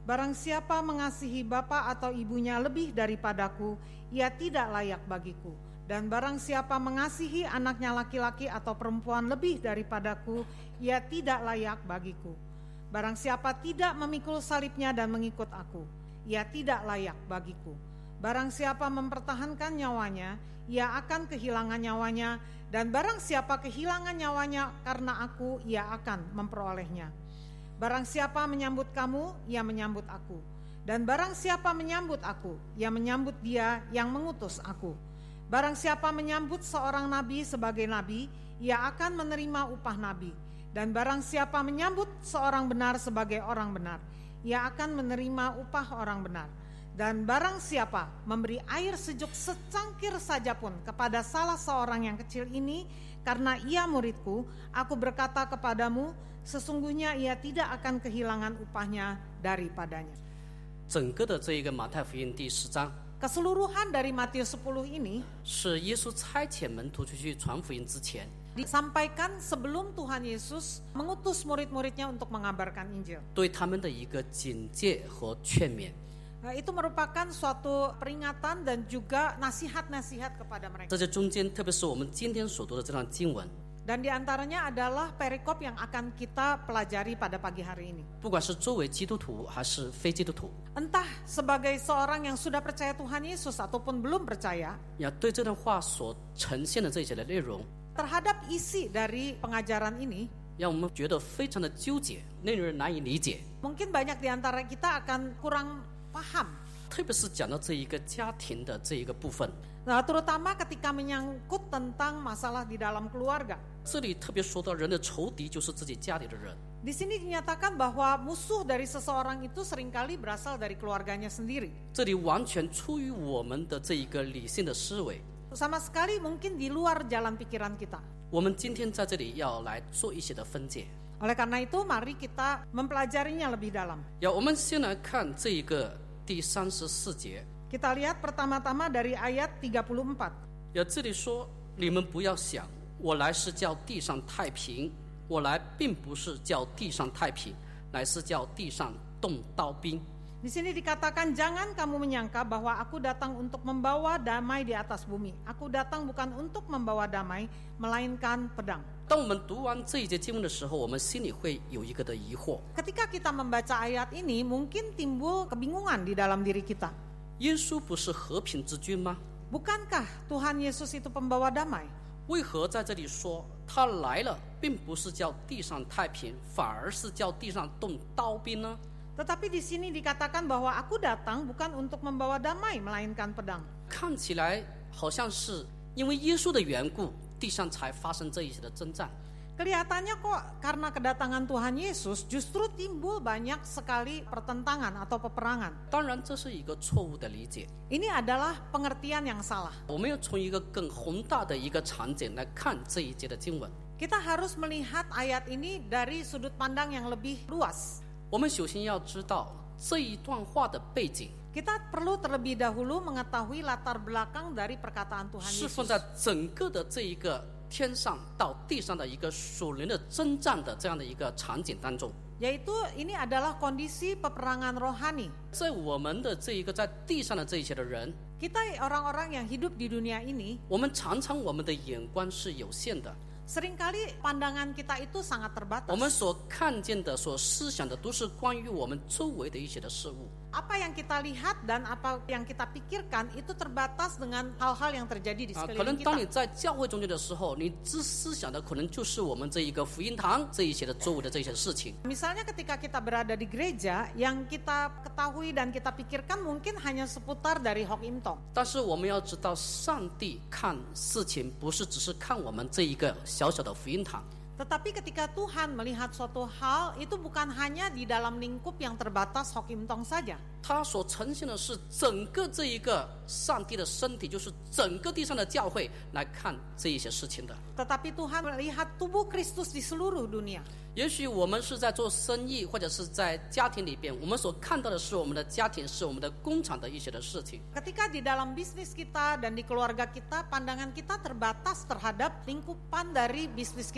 Barang siapa mengasihi bapa atau ibunya lebih daripadaku, ia tidak layak bagiku. Dan barang siapa mengasihi anaknya laki-laki atau perempuan lebih daripadaku, ia tidak layak bagiku. Barang siapa tidak memikul salibnya dan mengikut aku, ia tidak layak bagiku. Barang siapa mempertahankan nyawanya, ia akan kehilangan nyawanya. Dan barang siapa kehilangan nyawanya karena aku, ia akan memperolehnya. Barang siapa menyambut kamu, ia menyambut aku. Dan barang siapa menyambut aku, ia menyambut dia yang mengutus aku. Barang siapa menyambut seorang nabi sebagai nabi, ia akan menerima upah nabi. Dan barang siapa menyambut seorang benar sebagai orang benar, ia akan menerima upah orang benar. Dan barang siapa memberi air sejuk secangkir saja pun kepada salah seorang yang kecil ini, karena ia muridku, aku berkata kepadamu, sesungguhnya ia tidak akan kehilangan upahnya daripadanya. 整个的这一个马太福音第10章 Keseluruhan dari Matius 10 ini 是耶稣差遣门徒出去传福音之前， disampaikan sebelum Tuhan Yesus mengutus murid-muridnya untuk mengabarkan Injil. 对他们的一个警戒和劝勉。 Itu merupakan suatu peringatan dan juga nasihat-nasihat kepada mereka. 在这中间，特别是我们今天所读的这段经文， Dan diantaranya adalah perikop yang akan kita pelajari pada pagi hari ini. 不管是作为基督徒还是非基督徒， Entah sebagai seorang yang sudah percaya Tuhan Yesus ataupun belum percaya, 要对这段话所呈现的这些的内容， terhadap isi dari pengajaran ini, 让我们觉得非常的纠结，令人难以理解。 mungkin banyak di antara kita akan kurang paham. 特别是讲到这一个家庭的这一个部分， Nah, terutama ketika menyangkut tentang masalah di dalam keluarga. 这里特别说到人的仇敌就是自己家里的人。 Di sini dinyatakan bahwa musuh dari seseorang itu seringkali berasal dari keluarganya sendiri. 这里完全出于我们的这一个理性的思维。 Sama sekali mungkin di luar jalan pikiran kita. 我们今天在这里要来做一些的分解。 Oleh karena itu, mari kita mempelajarinya lebih dalam. 我们先来看这一个第34节。 Kita lihat pertama-tama dari ayat 34. 这里说，你们不要想，我来是叫地上太平，我来并不是叫地上太平，乃是叫地上动刀兵。 Di sini dikatakan, jangan kamu menyangka bahwa aku datang untuk membawa damai di atas bumi. Aku datang bukan untuk membawa damai, melainkan pedang. 当我们读完这一节经文的时候，我们心里会有一个的疑惑： Ketika kita membaca ayat ini, mungkin timbul kebingungan di dalam diri kita. 耶稣不是和平之君吗？ Bukankah Tuhan Yesus itu pembawa damai? 为何在这里说他来了，并不是叫地上太平，反而是叫地上动刀兵呢？ Tetapi di sini dikatakan bahwa aku datang bukan untuk membawa damai, melainkan pedang. 看起来好像是因为耶稣的缘故，地上才发生这一些的征战。 Kelihatannya kok karena kedatangan Tuhan Yesus justru timbul banyak sekali pertentangan atau peperangan. 当然，这是一个错误的理解。 Ini adalah pengertian yang salah. 我们要从一个更宏大的一个场景来看这一节的经文。 Kita harus melihat ayat ini dari sudut pandang yang lebih luas. 我们首先要知道这一段话的背景 Kita perlu terlebih dahulu mengetahui latar belakang dari perkataan Tuhan 是 Yesus. 放在整个的这一个天上到地上的一个属灵的征战的这样的一个场景当中。 Yaitu ini adalah kondisi peperangan rohani. 在我们的这一个在地上的这一些的人， Kita orang-orang yang hidup di dunia ini, 我们常常我们的眼光是有限的， seringkali pandangan kita itu sangat 我们 terbatas. 所看见的、所思想的，都是关于我们周围的一些的事物。 Apa yang kita lihat dan apa yang kita pikirkan itu terbatas dengan hal-hal yang terjadi di 可能 sekeliling 当你 kita. 在教会中间的时候，你思想的可能就是我们这一个福音堂这一些的周围的这些事情。 Misalnya ketika kita berada di gereja, yang kita ketahui dan kita pikirkan mungkin hanya seputar dari Hok Im Tong. 但是我们要知道，上帝看事情不是只是看我们这一个小小的福音堂。 Tetapi ketika Tuhan melihat suatu hal, itu bukan hanya di dalam lingkup yang terbatas Hok Im Tong saja. 他所呈现的是整个这一个上帝的身体，就是整个地上的教会来看这一些事情的。 Tetapi Tuhan melihat tubuh Kristus di seluruh dunia. 也许我们是在做生意，或者是在家庭里边，我们所看到的是我们的家庭，是我们的工厂的一些的事情。 Ketika di dalam bisnis kita dan di keluarga kita, pandangan kita terbatas terhadap lingkupan dari bisnis kita dan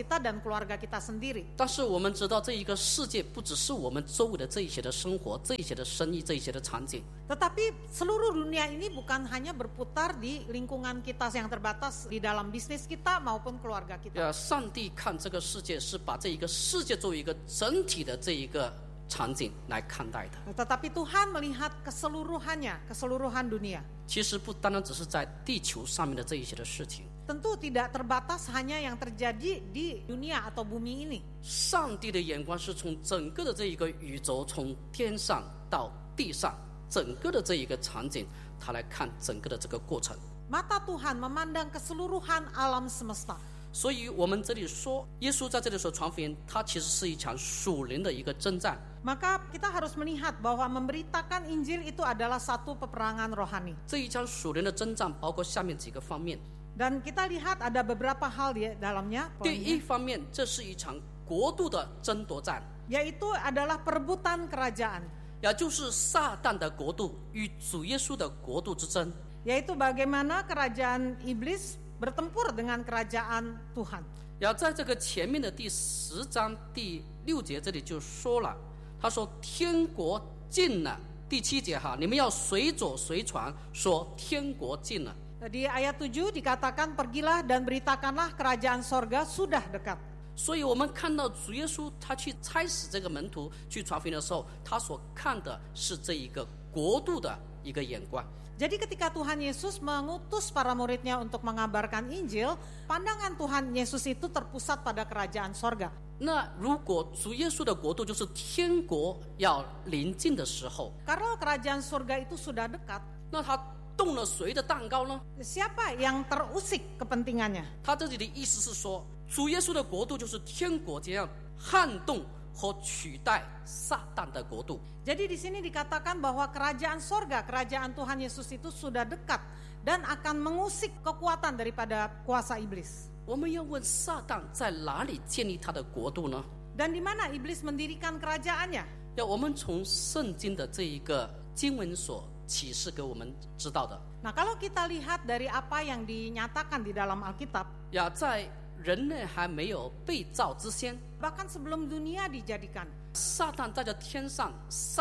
keluarga kita sendiri. 但是我们知道，这一个世界不只是我们周围的这一些的生活、这一些的生意、这一些的场景。 Tetapi seluruh dunia ini bukan hanya berputar di lingkungan kita yang terbatas di dalam bisnis kita maupun keluarga kita. 上帝看这个世界是把这一个世界作为一个整体的这一个场景来看待的。 Tetapi Tuhan melihat keseluruhannya, keseluruhan dunia. 其实不单单只是在地球上面的这一些的事情。 Tentu tidak terbatas hanya yang terjadi di dunia atau bumi ini. 上帝的眼光是从整个的这一个宇宙，从天上到地上，整个的这一个场景，他来看整个的这个过程。 Mata Tuhan memandang keseluruhan alam semesta. 所以我们这里说，耶稣在这里所传福音，它其实是一场属灵的一个征战。 Maka kita harus melihat bahwa memberitakan Injil itu adalah satu peperangan rohani. 这一场属灵的征战包括下面几个方面。 Dan kita lihat ada beberapa hal di dalamnya. 第一方面，这是一场国度的争夺战， Yaitu adalah perebutan kerajaan. 也就是撒旦的国度与主耶稣的国度之争。 Yaitu bagaimana kerajaan iblis bertempur dengan kerajaan Tuhan. 要在这个前面的第10章第6节这里就说了，他说天国近了。第7节哈，你们要随走随传，说天国近了。 Di ayat 7 dikatakan, pergilah dan beritakanlah kerajaan sorga sudah dekat. 所以我们看到主耶稣他去差使这个门徒去传福音的时候，他所看的是这一个国度的一个眼光。 Jadi ketika Tuhan Yesus mengutus para muridnya untuk mengabarkan Injil, pandangan Tuhan Yesus itu terpusat pada kerajaan sorga. 那如果主耶稣的国度就是天国要临近的时候， Kalau kerajaan sorga itu sudah dekat, 那他动了谁的蛋糕呢？ siapa yang terusik kepentingannya? 他这里的意思是说，主耶稣的国度就是天国将要撼动和取代撒旦的国度。 Jadi di sini dikatakan bahwa kerajaan sorga, kerajaan Tuhan Yesus itu sudah dekat dan akan mengusik kekuatan daripada kuasa iblis. 我们要问撒旦在哪里建立他的国度呢？ Dan di mana iblis mendirikan kerajaannya? 要我们从圣经的这一个经文所启示给我们知道的。 Nah, kalau kita lihat dari apa yang dinyatakan di dalam Alkitab, 要在人类还没有被造之前， bahkan sebelum dunia dijadikan, 撒旦带着天上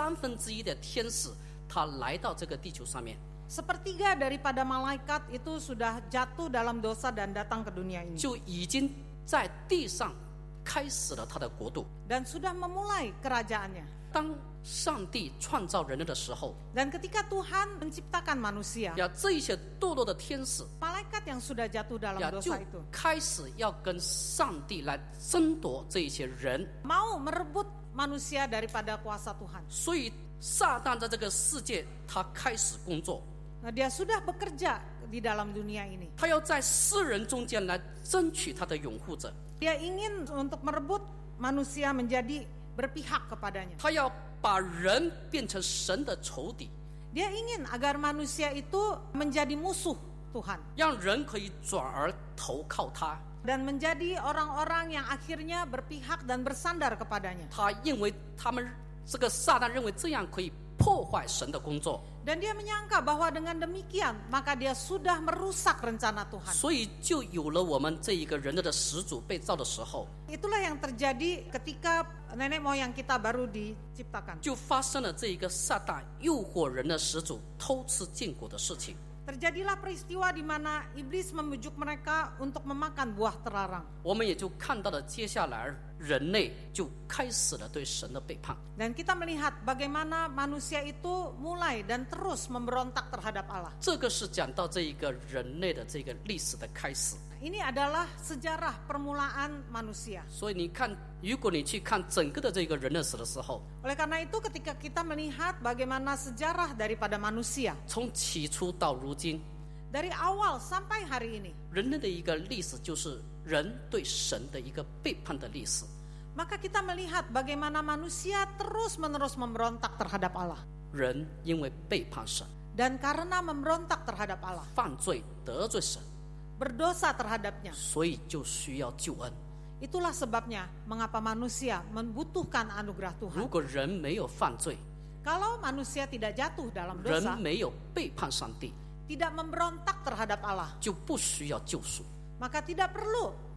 1/3的天使，他来到这个地球上面， sepertiga daripada malaikat itu sudah jatuh dalam dosa dan datang ke dunia ini. 就已经在地上开始了他的国度。 Dan sudah memulai kerajaannya. 当上帝创造人类的时候， Dan ketika Tuhan menciptakan manusia, 呀，这一些堕落的天使， malaikat yang sudah jatuh dalam 呀，就 dosa itu 开始要跟上帝来争夺这一些人。 mau merebut manusia daripada kuasa Tuhan. 所以撒旦在这个世界，他开始工作， Nah, dia sudah bekerja di dalam dunia ini. 他要在世人中间来争取他的拥护者， Dia ingin untuk merebut manusia menjadi berpihak kepadanya. 他要把人变成神的仇敌， Dia ingin agar manusia itu menjadi musuh Tuhan 让人可以转而投靠他。 dan menjadi orang-orang yang akhirnya berpihak dan bersandar kepadanya. 他认为他们这个撒旦认为这样可以破坏神的工作， Dan dia menyangka bahwa dengan demikian maka dia sudah merusak rencana Tuhan. 所以就有了我们这一个人类的始祖被造的时候， Itulah yang terjadi ketika nenek moyang kita baru diciptakan. 就发生了这一个撒旦诱惑人的始祖偷吃禁果的事情。 Terjadilah peristiwa di mana iblis membujuk mereka untuk memakan buah terlarang. 我们也就看到了接下来人类就开始了对神的背叛。 Dan kita melihat bagaimana manusia itu mulai dan terus memberontak terhadap Allah. 这个是讲到这一个人类的这个历史的开始。 Ini adalah sejarah permulaan manusia. 所以你看，如果你去看整个的这个人类史的时候， Oleh karena itu ketika kita melihat bagaimana sejarah daripada manusia 从起初到如今， dari awal sampai hari ini, 人类的一个历史就是人对神的一个背叛的历史。 maka kita melihat bagaimana manusia terus-menerus memberontak terhadap Allah. 人因为背叛神， Dan karena memberontak terhadap Allah, 犯罪得罪神， berdosa terhadapnya, 所以就需要救恩。 itulah sebabnya mengapa manusia membutuhkan anugerah 如 Tuhan. 果人没有犯罪， Kalau manusia tidak jatuh dalam 人 dosa, 没有背叛上帝， tidak memberontak terhadap Allah, 就不需要救赎。 maka tidak perlu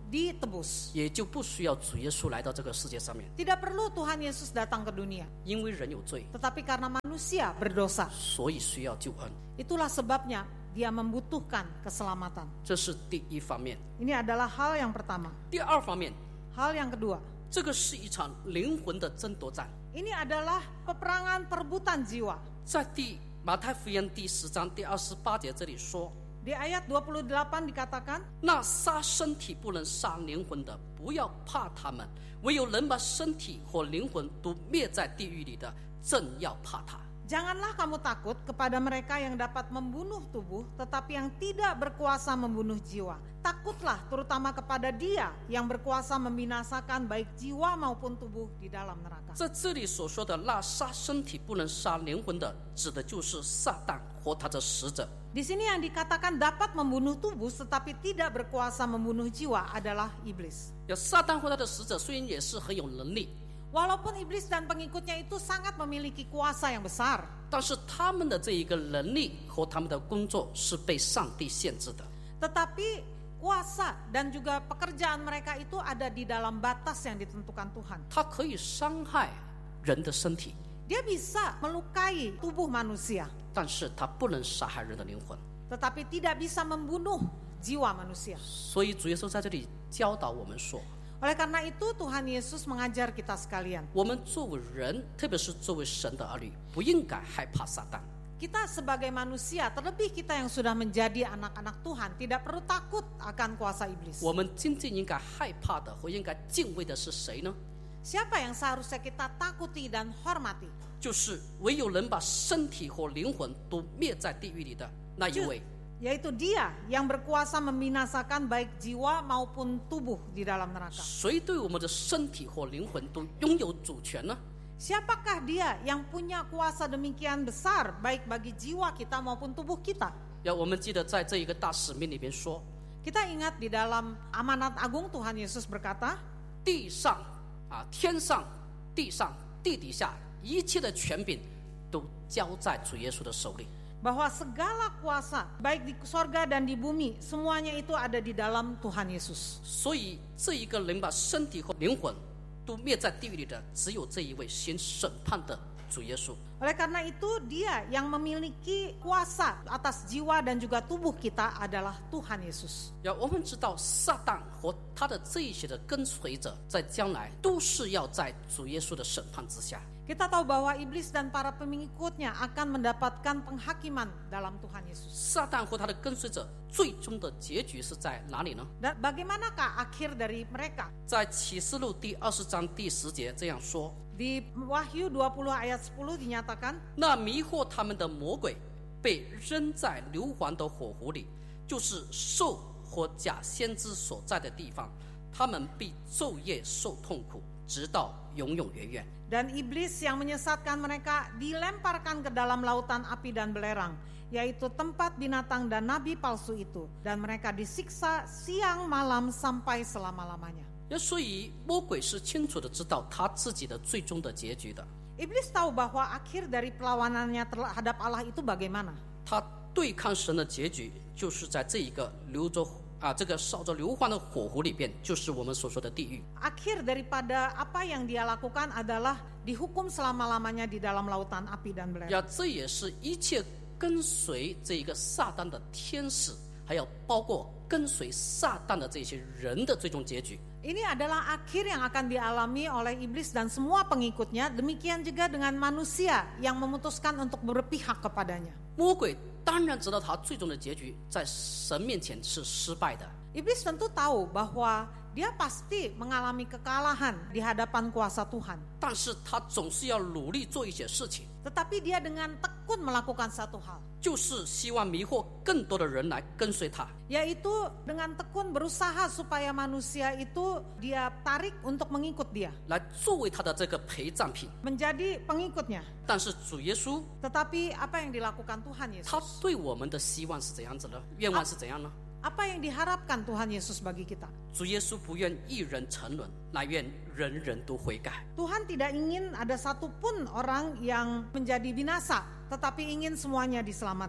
ditebus. 也就不需要主耶稣来到这个世界上面， Tidak perlu Tuhan Yesus datang ke dunia, 因为人有罪， tetapi karena manusia berdosa. 所以需要救恩。 Itulah sebabnya dia membutuhkan keselamatan. 这是第一方面。 Ini adalah hal yang pertama. 第二方面， Hal yang kedua, 这个是一场灵魂的争夺战。 ini adalah peperangan perebutan jiwa. 在马太福音第10章第28节这里说， Di ayat 28 dikatakan, 那杀身体不能杀灵魂的，不要怕他们；唯有能把身体或灵魂都灭在地狱里的，正要怕他。 janganlah kamu takut kepada mereka yang dapat membunuh tubuh, tetapi yang tidak berkuasa membunuh jiwa. Takutlah terutama kepada Dia yang berkuasa membinasakan baik jiwa maupun tubuh di dalam neraka. 在这里所说的那杀身体不能杀灵魂的，指的就是撒旦和他的使者。 Di sini yang dikatakan dapat membunuh tubuh tetapi tidak berkuasa membunuh jiwa adalah iblis. 撒旦和他的使者虽然也是很有能力， Walaupun iblis dan pengikutnya itu sangat memiliki kuasa yang besar, 但是他们的这一个能力和他们的工作是被上帝限制的。 tetapi kuasa dan juga pekerjaan mereka itu ada di dalam batas yang ditentukan Tuhan. 他可以伤害人的身体， Dia bisa melukai tubuh manusia, 但是他不能杀害人的灵魂。 tetapi tidak bisa membunuh jiwa manusia. 所以主耶稣在这里教导我们说， Oleh karena itu Tuhan Yesus mengajar kita sekalian, 我们作为人，特别是作为神的儿女，不应该害怕撒旦。 kita sebagai manusia, terlebih kita yang sudah menjadi anak-anak Tuhan, tidak perlu takut akan kuasa iblis. 我们真正应该害怕的和应该敬畏的是谁呢？ Siapa yang seharusnya kita takuti dan hormati? 就是唯有能把身体和灵魂都灭在地狱里的那一位。 Yaitu Dia yang berkuasa membinasakan baik jiwa maupun tubuh di dalam neraka. 谁对我们的身体和灵魂都拥有主权呢？ Siapakah Dia yang punya kuasa demikian besar baik bagi jiwa kita maupun tubuh kita? 我们记得在这一个大使命里边说， Kita ingat di dalam amanat agung Tuhan Yesus berkata, 地上天上、地上、地底下一切的权柄都交在主耶稣的手里。 bahwa segala kuasa baik di sorga dan di bumi semuanya itu ada di dalam Tuhan Yesus. 所以这一个能把身体和灵魂都灭在地狱里的，只有这一位行审判的主耶稣。 Oleh karena itu Dia yang memiliki kuasa atas jiwa dan juga tubuh kita adalah Tuhan Yesus. 我们知道撒旦和他的这一些的跟随者，在将来都是要在主耶稣的审判之下。 Kita tahu bahwa iblis dan para pengikutnya akan mendapatkan penghakiman dalam Tuhan Yesus. 撒旦和他的跟随者最终的结局是在哪里呢？ Dan bagaimanakah akhir dari mereka? 在启示录第20章第10节这样说： Di Wahyu 20 ayat 10 dinyatakan, 那迷惑他们的魔鬼被扔在硫磺的火湖里，就是兽和假先知所在的地方，他们必昼夜受痛苦，直到永永远远。 dan iblis yang menyesatkan mereka dilemparkan ke dalam lautan api dan belerang, yaitu tempat binatang dan nabi palsu itu, dan mereka disiksa siang malam sampai selama-lamanya. 所以魔鬼是清楚的知道他自己的最终的结局的。 Iblis tahu bahwa akhir dari perlawanannya terhadap Allah itu bagaimana. 他对抗神的结局就是在这一个这个烧着硫磺的火湖里边，就是我们所说的地狱。 Akhir daripada apa yang dia lakukan adalah dihukum selama-lamanya di dalam lautan api dan belerang. 这也是一切跟随这一个撒旦的天使，还有包括跟随撒旦的这些人的最终结局。 Ini adalah akhir yang akan dialami oleh iblis dan semua pengikutnya. Demikian juga dengan manusia yang memutuskan untuk berpihak kepadanya. 魔鬼当然知道他最终的结局在神面前是失败的。 Iblis tentu tahu bahwa dia pasti mengalami kekalahan di hadapan kuasa Tuhan. 但是他总是要努力做一些事情， Tetapi dia dengan tekun melakukan satu hal, 就是希望迷惑更多的人来跟随他。 yaitu dengan tekun berusaha supaya manusia itu dia tarik untuk mengikut dia, 来作为他的这个陪葬品。 menjadi pengikutnya. 但是主耶稣 Tetapi apa yang dilakukan Tuhan 他 Yesus? 对我们的希望是怎样子呢？愿望是怎样呢？ Apa yang diharapkan Tuhan Yesus bagi kita? 主耶稣不愿一人沉沦，乃愿人人都悔改。 Tuhan tidak ingin ada satupun orang yang menjadi binasa, tetapi ingin semuanya diselamatkan.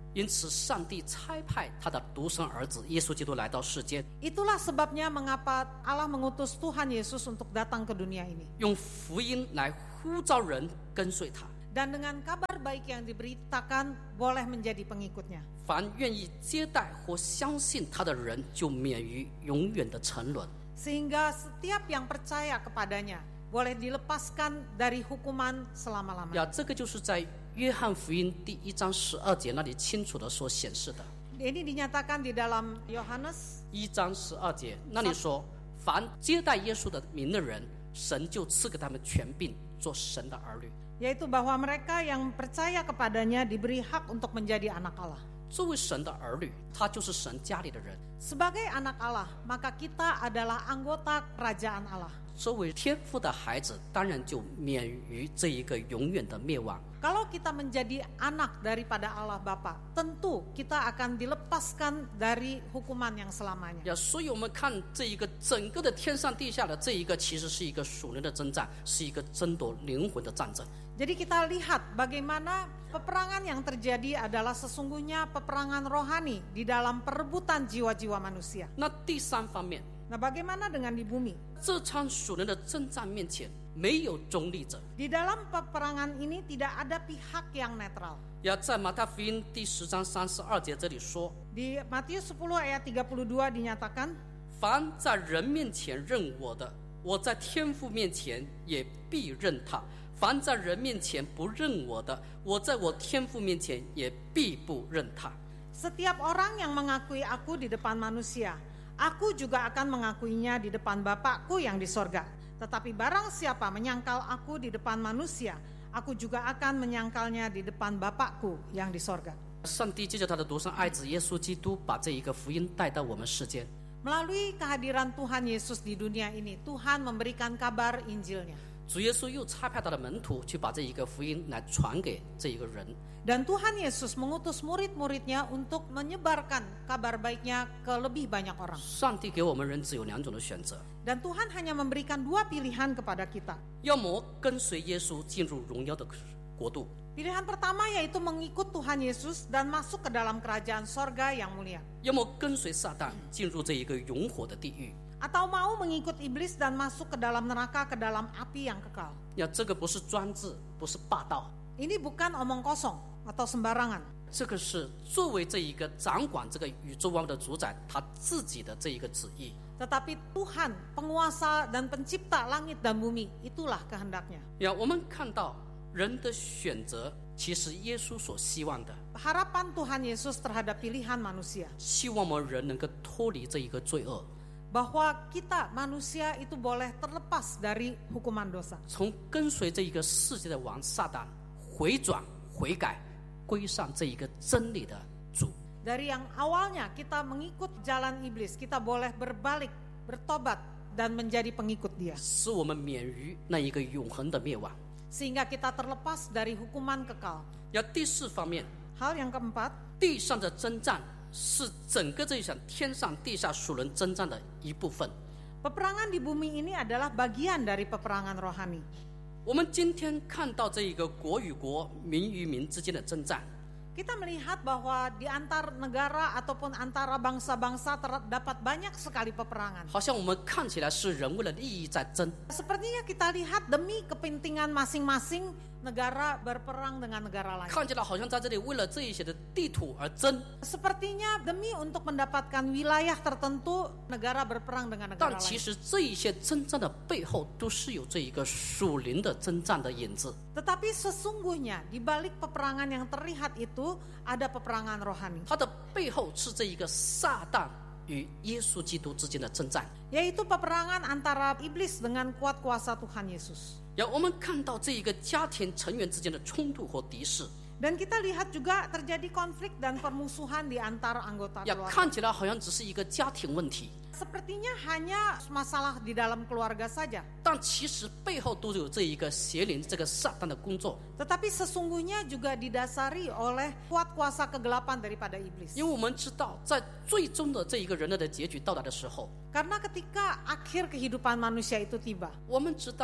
因此，上帝差派他的独生儿子耶稣基督来到世间， Itulah sebabnya mengapa Allah mengutus Tuhan Yesus untuk datang ke dunia ini. 用福音来呼召人跟随他。 Dan dengan kabar baik yang diberitakan boleh menjadi pengikutnya. 凡愿意接待或相信他的人，就免于永远的沉沦。 Sehingga setiap yang percaya kepadanya boleh dilepaskan dari hukuman selama-lamanya. 呀，这个就是在约翰福音第1章12节那里清楚的所显示的。 Ini dinyatakan di dalam Yohanes 1章12节那里说，凡接待耶稣的名的人，神就赐给他们权柄，做神的儿女。 yaitu bahwa mereka yang percaya kepadanya diberi hak untuk menjadi anak Allah. 作为神的儿女，他就是神家里的人。 Sebagai anak Allah, maka kita adalah anggota kerajaan Allah. 作为天父的孩子，当然就免于这一个永远的灭亡。 Kalau kita menjadi anak daripada Allah Bapa, tentu kita akan dilepaskan dari hukuman yang selamanya. 呀，所以我们看这一个整个的天上地下的这一个，其实是一个属灵的征战，是一个争夺灵魂的战争。 Jadi kita lihat bagaimana peperangan yang terjadi adalah sesungguhnya peperangan rohani di dalam perebutan jiwa-jiwa manusia. 那第三方面， Nah, bagaimana dengan di bumi? 这场属灵的征战面前没有中立者。 Di dalam peperangan ini tidak ada pihak yang netral. 呀，在马太福音第10章32节这里说， Di Matius 10 ayat 32 dinyatakan, 凡在人面前认我的，我在天父面前也必认他；凡在人面前不认我的，我在我天父面前也必不认他。 Setiap orang yang mengakui aku di depan manusia, aku juga akan mengakuinya di depan Bapakku yang di sorga. Tetapi barang siapa menyangkal aku di depan manusia, aku juga akan menyangkalnya di depan Bapakku yang di sorga. 上帝借着他的独生爱子耶稣基督，把这一个福音带到我们世间。 Melalui kehadiran Tuhan Yesus di dunia ini, Tuhan memberikan kabar Injilnya. 主耶稣又差派他的门徒去把这一个福音来传给这一个人。 Dan Tuhan Yesus mengutus murid-muridnya untuk menyebarkan kabar baiknya ke lebih banyak orang. 上帝给我们人只有2种的选择， Dan Tuhan hanya memberikan 2 pilihan kepada kita. 要么跟随耶稣进入荣耀的国度， Pilihan pertama yaitu mengikut Tuhan Yesus dan masuk ke dalam kerajaan sorga yang mulia. 要么跟随撒旦进入这一个永火的地狱。 Atau mau mengikut iblis dan masuk ke dalam neraka, ke dalam api yang kekal. 呀，这个不是专制，不是霸道， Ini bukan omong kosong atau sembarangan. 这个是作为这一个掌管这个宇宙万物的主宰，他自己的这一个旨意。 Tetapi Tuhan, penguasa dan pencipta langit dan bumi, itulah kehendaknya. 呀，我们看到人的选择，其实耶稣所希望的， Harapan Tuhan Yesus terhadap pilihan manusia. 希望我们人能够脱离这一个罪恶， Bahwa kita manusia itu boleh terlepas dari hukuman dosa. 从跟随这一个世界的王撒旦回转悔改，归上这一个真理的主。 Dari yang awalnya kita mengikut jalan iblis, kita boleh berbalik, bertobat dan menjadi pengikut dia. 使我们免于那一个永恒的灭亡。 Sehingga kita terlepas dari hukuman kekal. 要第4方面， Hal yang keempat, 地上的征战是整个这一场天上地下属人征战的一部分。 peperangan di bumi ini adalah bagian dari peperangan rohani. 我们今天看到这一个国与国、民与民之间的征战， Kita melihat bahwa di antar negara ataupun antara bangsa-bangsa terdapat banyak sekali peperangan. 好像我们看起来是人为了利益在争， Sepertinya kita lihat demi kepentingan masing-masing negara berperang dengan negara lain. 看起来好像在这里为了这一些的地土而争， Sepertinya demi untuk mendapatkan wilayah tertentu negara berperang dengan negara 但其 lain. 实这一些征战的背后都是有这一个属灵的征战的影子。 Tetapi sesungguhnya di balik peperangan yang terlihat itu ada peperangan rohani, 它的背后是这一个撒旦与耶稣基督之间的征战。 yaitu peperangan antara iblis dengan kuat kuasa Tuhan Yesus. 我们看到这一个家庭成员之间的冲突或敌视， Dan kita lihat juga terjadi konflik dan permusuhan di antara anggota 呀， keluarga. 看起来好像只是一个家庭问题， Sepertinya hanya masalah di dalam keluarga saja. 但其实背后都有这一个邪灵、这个撒旦的工作。 Tetapi sesungguhnya juga didasari oleh kuat kuasa kegelapan daripada iblis. 因为我们知道，在最终的这一个人类的结局到来的时候， Karena ketika akhir kehidupan manusia itu tiba, 我们知道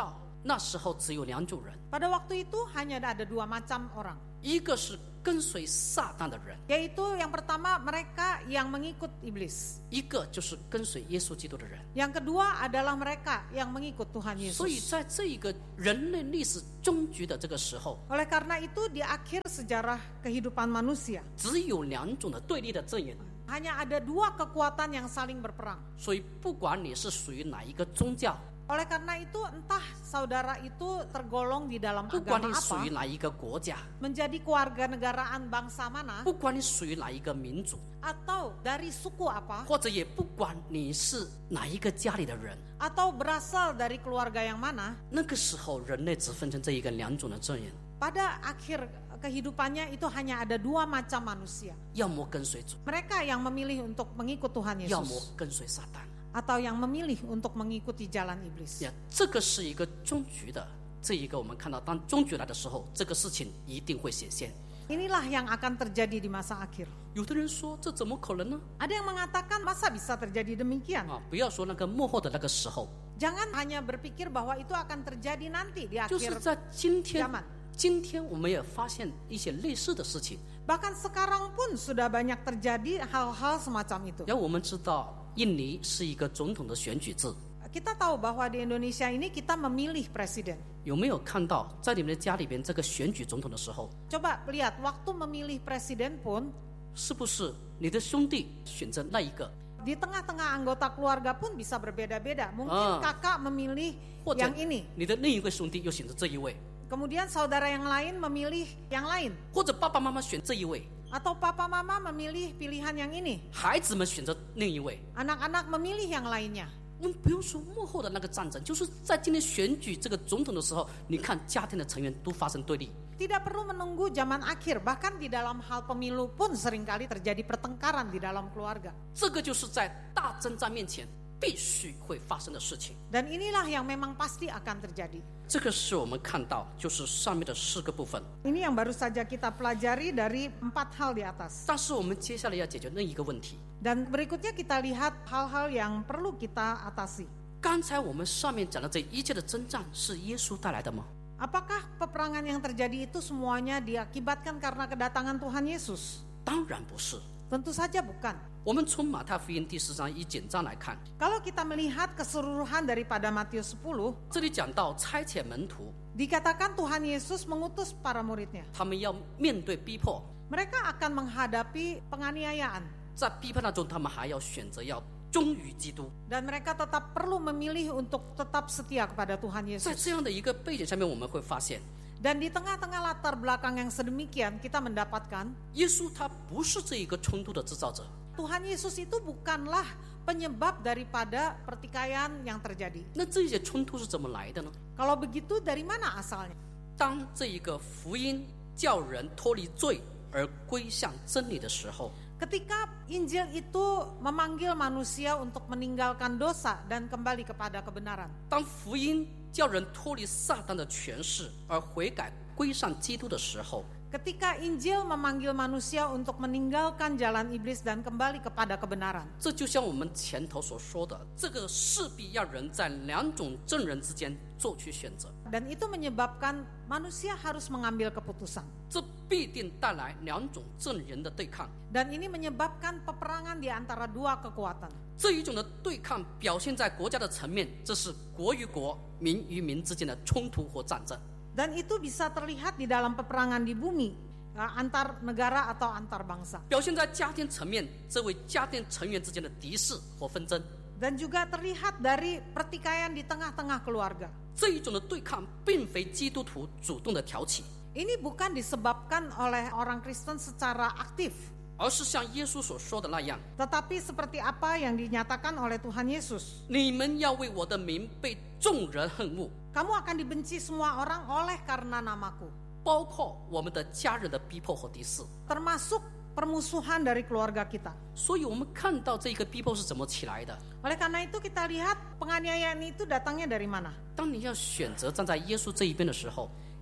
那时候只有2种人， Pada waktu itu hanya ada 2 macam orang, 一个是跟随撒旦的人， yaitu yang pertama mereka yang mengikut iblis, 一个就是跟随耶稣基督的人。 yang kedua adalah mereka yang mengikut Tuhan 所以 Yesus. 在这一个人类历史终局的这个时候， Oleh karena itu di akhir sejarah kehidupan manusia 只有2种的对立的阵营。 hanya ada 2 kekuatan yang saling berperang. 所以不管你是属于哪一个宗教， Oleh karena itu entah saudara itu tergolong di dalam 不管 agama 你属于 apa, 哪一个国家， menjadi kewarganegaraan bangsa mana, 不管你属于哪一个民族， atau dari suku apa, 或者也不管你是哪一个家里的人， atau berasal dari keluarga yang mana, 那个时候人类只分成这2种的阵营， pada akhir kehidupannya itu hanya ada 2 macam manusia. 要么跟随主， Mereka yang memilih untuk mengikut Tuhan 要么 Yesus, 跟随撒旦。 atau yang memilih untuk mengikuti jalan iblis. 呀，这个是一个终局的，这一个我们看到，当终局来的时候，这个事情一定会显现。 Inilah yang akan terjadi di masa akhir. 有的人说，这怎么可能呢？ Ada yang mengatakan masa bisa terjadi demikian? 啊，不要说那个幕后的那个时候， Jangan hanya berpikir bahwa itu akan terjadi nanti di 就是 akhir 在今天 zaman.， 今天我们也发现一些类似的事情。 Bahkan sekarang pun sudah banyak terjadi hal-hal semacam itu. 然后我们知道，印尼是一个总统的选举制， Kita tahu bahwa di Indonesia ini kita memilih presiden. 有没有看到在你们的家里边这个选举总统的时候， Coba lihat, waktu memilih presiden pun 是不是你的兄弟选择那一个， di tengah-tengah anggota keluarga pun bisa berbeda-beda. Mungkin kakak memilih 或者 yang ini, 你的另一位兄弟又选择这一位， kemudian saudara yang lain memilih yang lain, 或者爸爸妈妈选这一位， atau papa mama memilih pilihan yang ini, 孩子们选择另一位。 anak-anak memilih yang lainnya. 我们不用说幕后的那个战争，就是在今天选举这个总统的时候，你看家庭的成员都发生对立。 Tidak perlu menunggu zaman akhir, bahkan di dalam hal pemilu pun seringkali terjadi pertengkaran di dalam keluarga. 这个就是在大征战面前必须会发生的事情。 Dan inilah yang memang pasti akan terjadi. 这个是我们看到，就是上面的4个部分。 Ini yang baru saja kita pelajari dari 4 hal di atas. 但是我们接下来要解决另一个问题。 Dan berikutnya kita lihat hal-hal yang perlu kita atasi. 刚才我们上面讲的这一切的征战是耶稣带来的吗？ Apakah peperangan yang terjadi itu semuanya diakibatkan karena kedatangan Tuhan Yesus? 当然不是。 Tentu saja bukan. 我们从马太福音第10章以简章来看， Kalau kita melihat keseluruhan daripada Matius 10, 这里讲到差遣门徒， dikatakan Tuhan Yesus mengutus para muridnya. 他们要面对逼迫， Mereka akan menghadapi penganiayaan. 在逼迫当中，他们还要选择要忠于基督。 Dan mereka tetap perlu memilih untuk tetap setia kepada Tuhan 在 Yesus. 这样的一个背景下面，我们会发现， Dan di tengah-tengah latar belakang yang sedemikian, kita mendapatkan 耶稣他不是这一个冲突的制造者， Tuhan Yesus itu bukanlah penyebab daripada pertikaian yang terjadi. 那这些冲突是怎么来的呢？ Kalau begitu, dari mana asalnya? 当这一个福音叫人脱离罪而归向真理的时候， Ketika Injil itu memanggil manusia untuk meninggalkan dosa dan kembali kepada kebenaran. 当福音叫人脱离撒旦的权势而悔改归上基督的时候， Ketika Injil memanggil manusia untuk meninggalkan jalan iblis dan kembali kepada kebenaran. 这就像我们前头所说的，这个势必让人在2种证人之间做出选择， Dan itu menyebabkan manusia harus mengambil keputusan. 这必定带来2种证人的对抗。 Dan ini menyebabkan peperangan di antara 2 kekuatan. 这一种的对抗表现在国家的层面，这是国与国、民与民之间的冲突或战争。 Dan itu bisa terlihat di dalam peperangan di bumi, antar negara atau antar bangsa. 表现在家庭层面，这位家庭成员之间的敌视或纷争。 Dan juga terlihat dari pertikaian di tengah-tengah keluarga. 这一种的对抗并非基督徒主动的挑起， Ini bukan disebabkan oleh orang Kristen secara aktif, 而是像耶稣所说的那样， tetapi seperti apa yang dinyatakan oleh Tuhan Yesus. 你们要为我的名被众人恨恶， Kamu akan dibenci semua orang oleh karena namaku, 包括我们的家人的逼迫和敌视。 termasuk permusuhan dari keluarga kita. 所以我们看到这个逼迫是怎么起来的。 Oleh karena itu kita lihat penganiayaan itu datangnya dari mana. 当你要选择站在耶稣这一边的时候，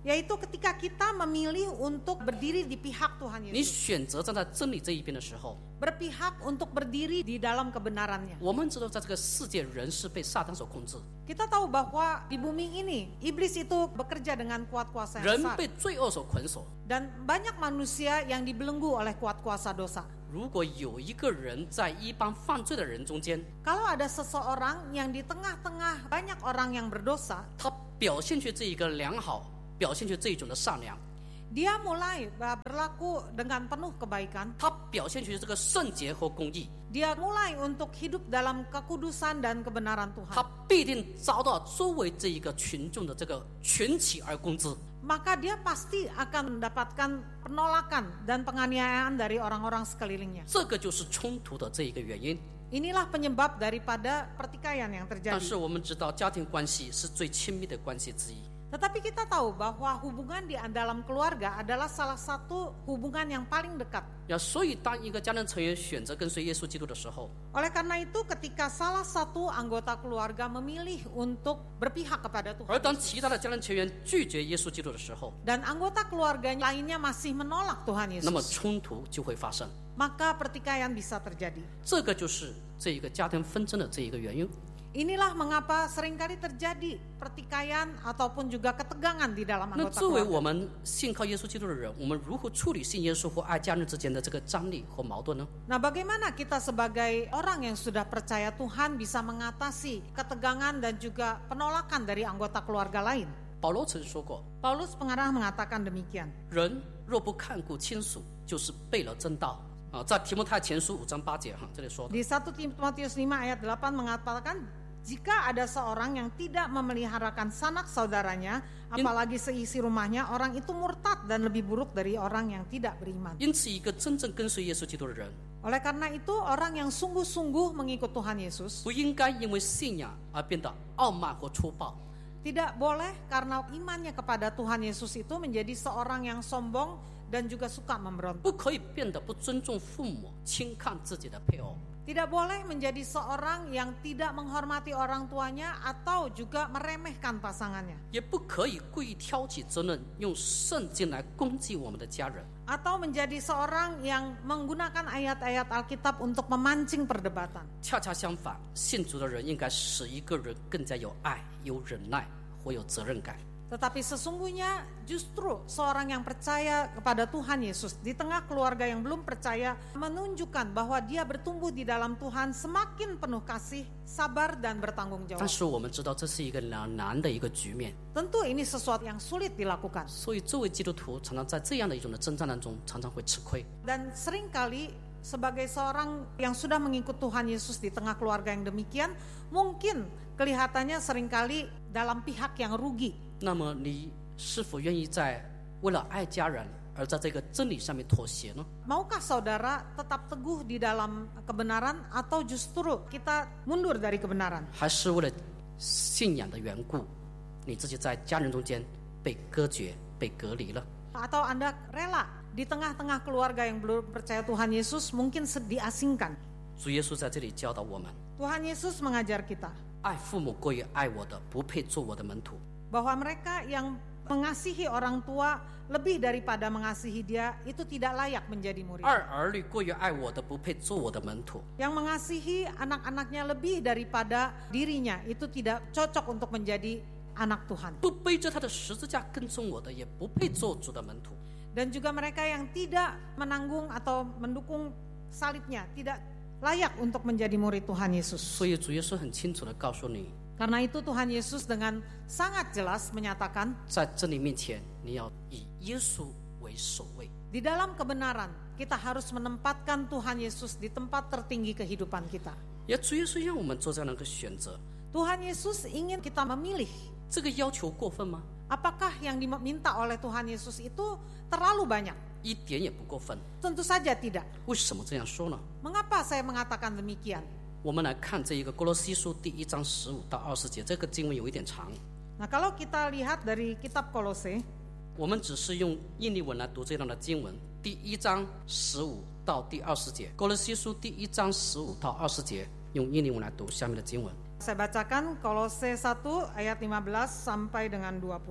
yaitu ketika kita memilih untuk berdiri di pihak Tuhan 你 Yesus, 选择站在真理这一边的时候， berpihak untuk berdiri di dalam kebenarannya. 我们知道在这个世界人是被撒旦所控制， Kita tahu bahwa di bumi ini iblis itu bekerja dengan kuat kuasa yang 人 besar 被罪恶所捆锁。 dan banyak manusia yang dibelenggu oleh kuat kuasa dosa. 如果有一个人在一帮犯罪的人中间， Kalau ada seseorang yang di tengah-tengah banyak orang yang berdosa, 他表现出这一个良好，表现出这一种的善良， dia mulai berlaku dengan penuh kebaikan. 他表现出这个圣洁和公义， Dia mulai untuk hidup dalam kekudusan dan kebenaran 他 Tuhan. 必定遭到周围这一个群众的这个群起而攻之。 Maka dia pasti akan mendapatkan penolakan dan penganiayaan dari orang-orang sekelilingnya. 这个就是冲突的这一个原因。 Inilah penyebab daripada pertikaian yang 但 terjadi. 是我们知道，家庭关系是最亲密的关系之一。 Tetapi kita tahu bahwa hubungan di dalam keluarga adalah salah satu hubungan yang paling dekat. 所以当一个家庭成员选择跟随耶稣基督的时候， Oleh karena itu ketika salah satu anggota keluarga memilih untuk berpihak kepada 而 Tuhan 当其他的家庭成员拒绝耶稣基督的时候， dan anggota keluarga lainnya masih menolak Tuhan 那么 Yesus, 冲突就会发生。 maka pertikaian bisa terjadi. 这个就是这一个家庭纷争的这一个原因。 Inilah mengapa seringkali terjadi pertikaian ataupun juga ketegangan di dalam 那 anggota 作为 keluarga. 我们信靠耶稣基督的人，我们如何处理信耶稣或爱家人之间的这个张力和矛盾呢？ Nah, bagaimana kita sebagai orang yang sudah percaya Tuhan bisa mengatasi ketegangan dan juga penolakan dari anggota keluarga lain? 保罗曾说过， Paulus pengarang mengatakan demikian. 人若不看顾亲属，就是背了真道。在提摩太前书5章8节这里说的。 Di 1 Timotius 5 ayat 8 mengatakan, jika ada seorang yang tidak memeliharakan sanak saudaranya, apalagi seisi rumahnya, orang itu murtad dan lebih buruk dari orang yang tidak beriman. 因此，一个真正跟随耶稣基督的人， Oleh karena itu, orang yang sungguh-sungguh mengikut Tuhan Yesus 不应该因为信仰而变得傲慢或粗暴。 tidak boleh karena imannya kepada Tuhan Yesus itu menjadi seorang yang sombong dan juga suka memberontak. 不可以变得不尊重父母、轻看自己的配偶。 Tidak boleh menjadi seorang yang tidak menghormati orang tuanya atau juga meremehkan pasangannya. 也不可以故意挑起争论，用圣经来攻击我们的家人。 Atau menjadi seorang yang menggunakan ayat-ayat Alkitab untuk memancing perdebatan. 恰恰相反，信主的人应该使一个人更加有爱、有忍耐或有责任感。 Tetapi sesungguhnya justru seorang yang percaya kepada Tuhan Yesus di tengah keluarga yang belum percaya menunjukkan bahwa dia bertumbuh di dalam Tuhan semakin penuh kasih, sabar dan bertanggung 但 jawab. 是我们知道这是一个难的一个局面， Tentu ini sesuatu yang sulit dilakukan. 所以作为基督徒，常常在这样的一种的征战当中，常常会吃亏。 Dan seringkali sebagai seorang yang sudah mengikut Tuhan Yesus di tengah keluarga yang demikian, mungkin kelihatannya seringkali dalam pihak yang rugi. 那么你是否愿意在为了爱家人而在这个真理上面妥协呢？ Maukah saudara tetap teguh di dalam kebenaran atau justru kita mundur dari kebenaran? 还是为了信仰的缘故，你自己在家人中间被隔绝、被隔离了？ Atau Anda rela di tengah-tengah keluarga yang belum percaya Tuhan Yesus mungkin diasingkan? 主耶稣在这里教导我们： Tuhan Yesus mengajar kita 爱父母过于爱我的，不配做我的门徒。 bahwa mereka yang mengasihi orang tua lebih daripada mengasihi dia itu tidak layak menjadi murid. 爱儿女过于爱我的，不配做我的门徒。 Yang mengasihi anak-anaknya lebih daripada dirinya itu tidak cocok untuk menjadi anak Tuhan. 不背着他的十字架跟踪我的，也不配做主的门徒。 Dan juga mereka yang tidak menanggung atau mendukung salibnya tidak layak untuk menjadi murid Tuhan Yesus. 所以主耶稣很清楚地告诉你， Karena itu Tuhan Yesus dengan sangat jelas menyatakan 在真理面前，你要以耶稣为首位。 di dalam kebenaran kita harus menempatkan Tuhan Yesus di tempat tertinggi kehidupan kita. 也主耶稣让我们做这样的一个选择， Tuhan Yesus ingin kita memilih. 这个要求过分吗？ Apakah yang diminta oleh Tuhan Yesus itu terlalu banyak? 一点也不过分。 Tentu saja tidak. 为什么这样说呢？ Mengapa saya mengatakan demikian? 我们来看这一个哥罗西书第1章15到20节，这个经文有一点长， Nah, kalau kita lihat dari kitab Kolose, 我们只是用印尼文来读这样的经文，第1章15到第20节，哥罗西书第1章15到20节，用印尼文来读下面的经文。 saya bacakan Kolose 1 ayat 15 sampai dengan 20.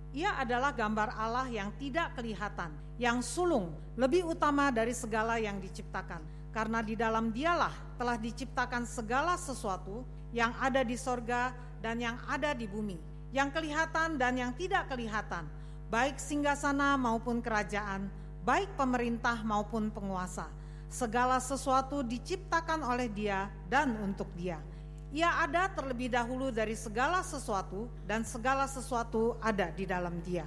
Ia adalah gambar Allah yang tidak kelihatan, yang sulung, lebih utama dari segala yang diciptakan. Karena di dalam Dialah telah diciptakan segala sesuatu yang ada di sorga dan yang ada di bumi, yang kelihatan dan yang tidak kelihatan, baik singgasana maupun kerajaan, baik pemerintah maupun penguasa. Segala sesuatu diciptakan oleh Dia dan untuk Dia. Ia ada terlebih dahulu dari segala sesuatu, dan segala sesuatu ada di dalam Dia.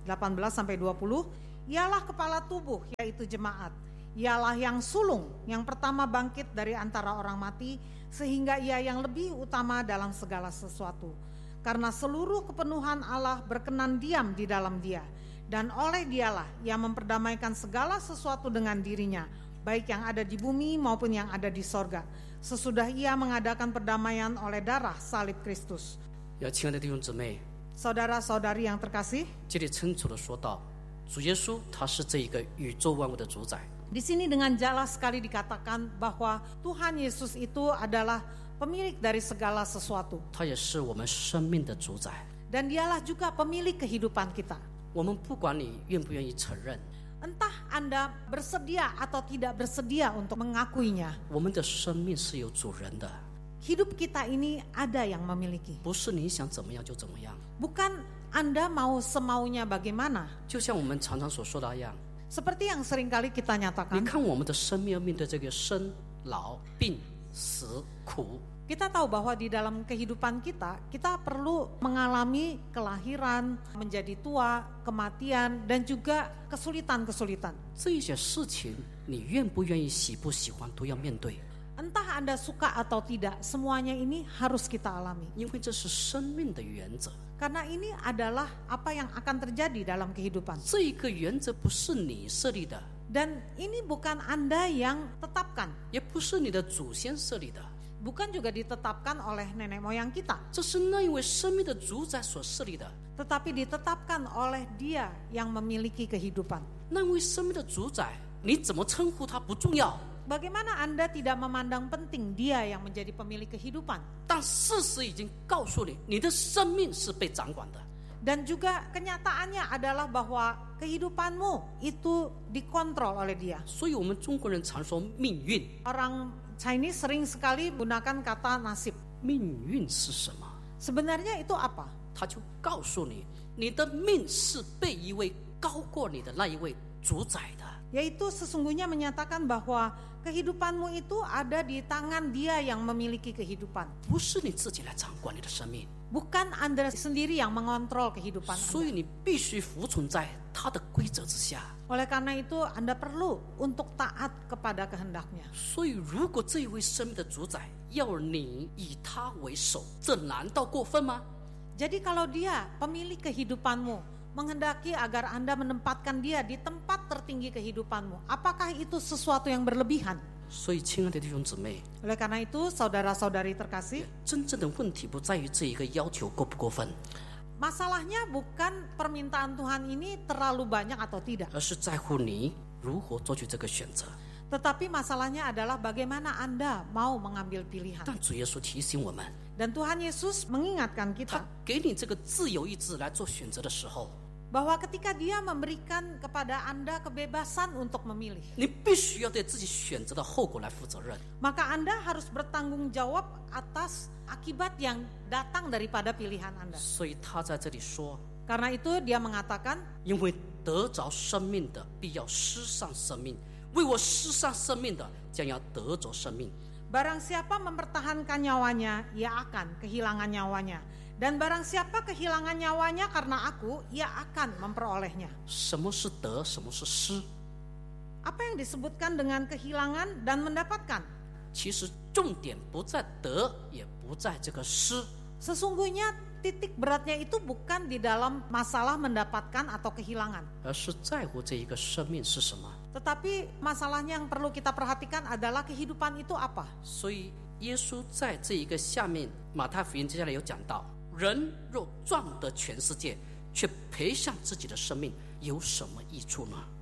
18-20, Ialah kepala tubuh, yaitu jemaat. Ialah yang sulung, yang pertama bangkit dari antara orang mati, sehingga Ia yang lebih utama dalam segala sesuatu. Karena seluruh kepenuhan Allah berkenan diam di dalam Dia, dan oleh Dialah Ia memperdamaikan segala sesuatu dengan dirinya, baik yang ada di bumi maupun yang ada di sorga, sesudah Ia mengadakan perdamaian oleh darah salib Kristus. 亲爱的弟兄姊妹， Saudara-saudari yang terkasih, 这里清楚的说到，主耶稣他是这一个宇宙万物的主宰。 di sini dengan jelas sekali dikatakan bahwa Tuhan Yesus itu adalah pemilik dari segala sesuatu. 他也是我们生命的主宰。 Dan Dialah juga pemilik kehidupan kita. 我们不管你愿不愿意承认， Entah Anda bersedia atau tidak bersedia untuk mengakuinya, 我们的生命是有主人的， hidup kita ini ada yang memiliki. 不是你想怎么样就怎么样。 Bukan Anda mau semaunya bagaimana. 就像我们常常所说的那样， Seperti yang seringkali kita 你 nyatakan, 看我们的生命要面对这个生老病死苦， kita tahu bahwa di dalam kehidupan kita perlu mengalami kelahiran, menjadi tua, kematian, dan juga kesulitan-kesulitan. 这一些事情你愿不愿意、喜不喜欢都要面对， Entah Anda suka atau tidak, semuanya ini harus kita alami. 因为这是生命的原则。 Karena ini adalah apa yang akan terjadi dalam kehidupan. 这一个原则不是你设立的， Dan ini bukan Anda yang tetapkan, 也不是你的祖先设立的， bukan juga ditetapkan oleh nenek moyang kita, 这是那一位生命的主宰所设立的。 tetapi ditetapkan oleh Dia yang memiliki kehidupan. 那位生命的主宰，你怎么称呼他不重要， Bagaimana Anda tidak memandang penting Dia yang menjadi pemilik kehidupan? 但事实已经告诉你，你的生命是被掌管的。 Dan juga kenyataannya adalah bahwa kehidupanmu itu dikontrol oleh Dia. 所以我们中国人常说命运， Orang Chinese sering sekali gunakan kata nasib. 命运是什么？ Sebenarnya itu apa? 他就告诉你，你的命是被一位高过你的那一位主宰的。 Yaitu sesungguhnya menyatakan bahwa kehidupanmu itu ada di tangan Dia yang memiliki kehidupan. 不是你自己来掌管你的生命， Bukan Anda sendiri yang mengontrol kehidupan 所 Anda. 以你必须服从在他的规则之下。 Oleh karena itu Anda perlu untuk taat kepada kehendaknya. 所以，如果这一位生命的主宰要你以他为首，这难道过分吗？ Jadi kalau Dia pemilik kehidupanmu, menghendaki agar Anda menempatkan Dia di tempat tertinggi kehidupanmu, apakah itu sesuatu yang berlebihan? 所以，亲爱的弟兄姊妹， Oleh karena itu saudara-saudari terkasih, 真正的问题不在于这一个要求过不过分， masalahnya bukan permintaan Tuhan ini terlalu banyak atau tidak, 而是在乎你如何做出这个选择。 tetapi masalahnya adalah bagaimana Anda mau mengambil pilihan. 但主耶稣提醒我们， Dan Tuhan Yesus mengingatkan 他 kita 给你这个自由意志来做选择的时候， bahwa ketika Dia memberikan kepada Anda kebebasan untuk memilih, 你必须要对自己选择的后果来负责任。 maka Anda harus bertanggung jawab atas akibat yang datang daripada pilihan Anda. 所以他在这里说， Karena itu Dia mengatakan, 因为得着生命的必要失丧生命，为我失丧生命的将要得着生命。 barang siapa mempertahankan nyawanya, ia akan kehilangan nyawanya. Dan barang siapa kehilangan nyawanya karena aku, ia akan memperolehnya. 什么是得，什么是失？ Apa yang disebutkan dengan kehilangan dan mendapatkan? 其实重点不在得，也不在这个失， Sesungguhnya titik beratnya itu bukan di dalam masalah mendapatkan atau kehilangan. 而是在乎这一个生命是什么。 Tetapi masalahnya yang perlu kita perhatikan adalah kehidupan itu apa. 所以耶稣在这一个下面，马太福音接下来有讲到，人若赚得全世界，却赔上自己的生命，有什么益处呢？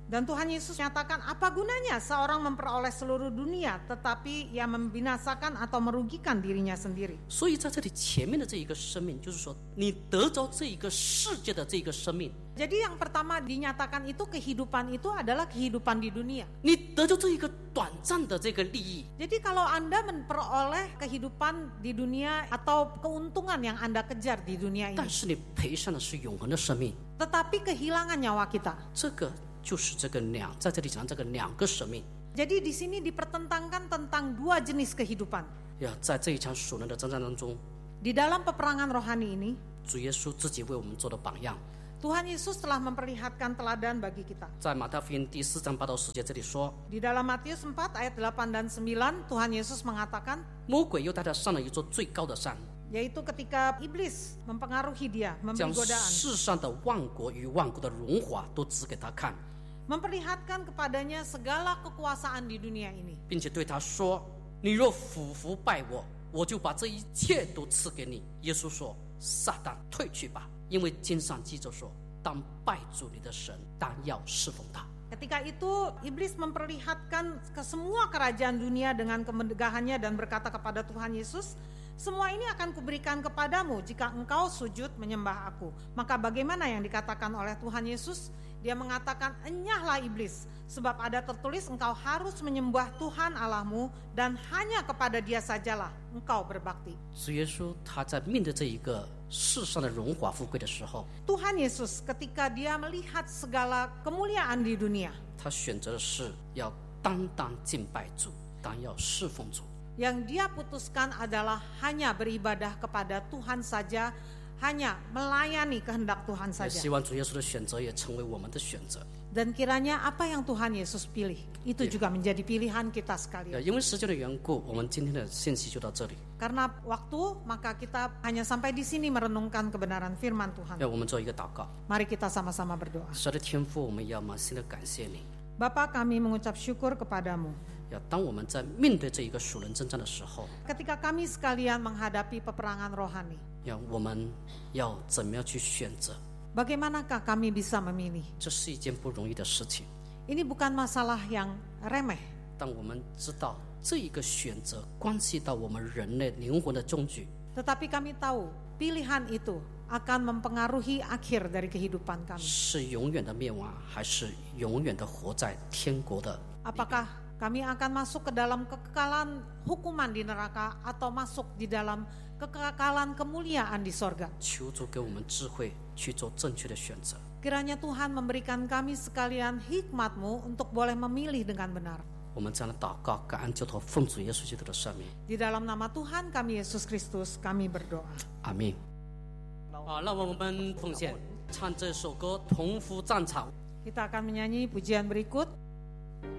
Dan Tuhan Yesus nyatakan apa gunanya seorang memperoleh seluruh dunia tetapi ia membinasakan atau merugikan dirinya sendiri. 所以在这里前面的这一个生命，就是说你得着这一个世界的这一个生命， Jadi yang pertama dinyatakan itu kehidupan itu adalah kehidupan di dunia. 你得着这一个短暂的这个利益， Jadi kalau Anda memperoleh kehidupan di dunia atau keuntungan yang Anda kejar di dunia ini, 但是你赔上的是永恒的生命， tetapi kehilangan nyawa kita. 这个就是这个在这里讲这个两个生命。 Jadi di sini dipertentangkan tentang dua jenis kehidupan. 要在这一场属灵的征战当中， Di dalam peperangan rohani ini, 主耶稣自己为我们做的榜样。 Tuhan Yesus telah memperlihatkan teladan bagi kita. 在马太福音第4章8到10节这里说， Di dalam Matius 4 ayat 8 dan 9, Tuhan Yesus mengatakan, 魔鬼又带他上了一座最高的山， yaitu ketika iblis mempengaruhi dia, 将 memberi godaan, 世上的万国与万国的荣华都指给他看， memperlihatkan kepadanya segala kekuasaan di dunia ini. 并且对他说：“你若俯伏拜我，我就把这一切都赐给你。”耶稣说：“撒旦退去吧，因为经上记着说，当拜主你的神，当要侍奉他。” Ketika itu iblis memperlihatkan ke semua kerajaan dunia dengan kemegahannya dan berkata kepada Tuhan Yesus, semua ini akan kuberikan kepadamu jika engkau sujud menyembah aku. Maka bagaimana yang dikatakan oleh Tuhan Yesus? Dia mengatakan, enyahlah iblis, sebab ada tertulis engkau harus menyembah Tuhan Allahmu dan hanya kepada dia sajalah engkau berbakti. 主耶稣他在面对这一个世上的荣华富贵的时候， Tuhan Yesus ketika dia melihat segala kemuliaan di dunia, 他选择的是要单单敬拜主，当要侍奉主。 yang dia putuskan adalah hanya beribadah kepada Tuhan saja, hanya melayani kehendak Tuhan 也 saja. 希望主耶稣的选择也成为我们的选择。 Dan kiranya apa yang Tuhan Yesus pilih, itu juga menjadi pilihan kita sekalian. 因为时间的缘故，我们今天的信息就到这里。 Karena waktu, maka kita hanya sampai di sini merenungkan kebenaran firman Tuhan. 让我们做一个祷告。 Mari kita sama-sama berdoa. 神的天父，我们要满心的感谢你。 Bapa, kami mengucap syukur kepadamu. 要当我们在面对这一个属灵征战的时候， Ketika kami sekalian menghadapi peperangan rohani, 我们要怎么样去选择？ bagaimanakah kami bisa memilih? 这是一件不容易的事情。 Ini bukan masalah yang remeh. 但我们知道这一个选择关系到我们人类灵魂的终局。 Tetapi kami tahu pilihan itu akan mempengaruhi akhir dari kehidupan kami. 是永远的灭亡，还是永远的活在天国的？ Apakah kami akan masuk ke dalam kekekalan hukuman di neraka atau masuk di dalam kekekalan kemuliaan di sorga? 求主给我们智慧去做正确的选择。 Kiranya Tuhan memberikan kami sekalian hikmat-Mu untuk boleh memilih dengan benar. 我们这样的祷告，感恩交托，奉主耶稣基督的圣名， Di dalam nama Tuhan kami Yesus Kristus kami berdoa. 阿门。好，让我们奉献唱这首歌《同夫战场》。 Kita akan menyanyi pujian berikut.